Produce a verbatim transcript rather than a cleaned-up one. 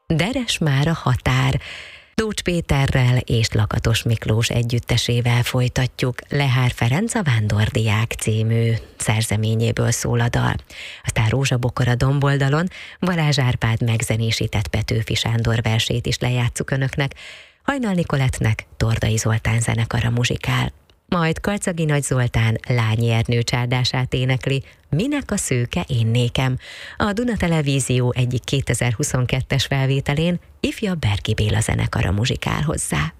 Deres már a határ. Dócs Péterrel és Lakatos Miklós együttesével folytatjuk. Lehár Ferenc a Vándordiák című szerzeményéből szól a dal. Aztán Rózsa Bokor a domboldalon, Balázs Árpád megzenésített Petőfi Sándor versét is lejátszuk önöknek. Hajnal Nikolettnek Tordai Zoltán zenekara muzsikál. Majd Karcagi Nagy Zoltán Lányi Ernő csárdását énekli, Minek a szőke én nékem. A Duna Televízió egyik kétezer-huszonkettes felvételén ifjabb Berki Béla zenekara muzsikál hozzá.